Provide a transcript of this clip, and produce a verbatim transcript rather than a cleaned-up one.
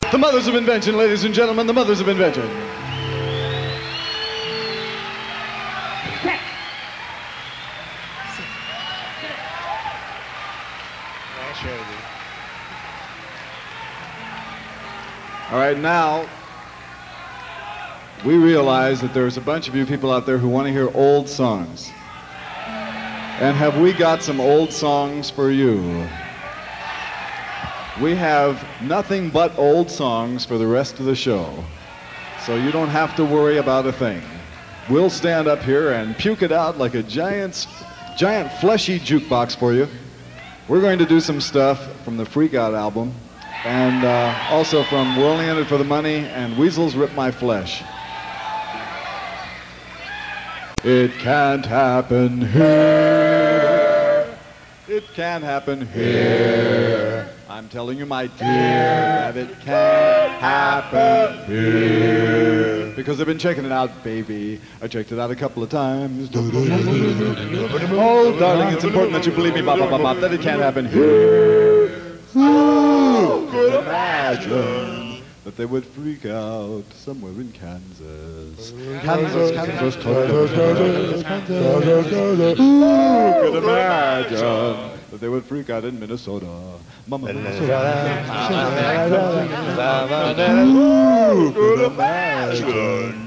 The mothers of invention, ladies and gentlemen, the mothers of invention. All right, now, we realize that there's a bunch of you people out there who want to hear old songs. And have we got some old songs for you? We have nothing but old songs for the rest of the show. So you don't have to worry about a thing. We'll stand up here and puke it out like a giant, giant fleshy jukebox for you. We're going to do some stuff from the Freak Out album. And uh, also from We're Only In It For The Money and Weasels Rip My Flesh. It can't happen here. It can't happen here. I'm telling you, my dear, that it can't happen here. Because I've been checking it out, baby. I checked it out a couple of times. Oh, darling, it's important that you believe me, bop, bop, bop, bop, that it can't happen here. Who could imagine that they would freak out somewhere in Kansas? Kansas, Kansas, Kansas, Kansas, Kansas. Who could imagine that they would freak out in Minnesota? Mama, Minnesota. Who could imagine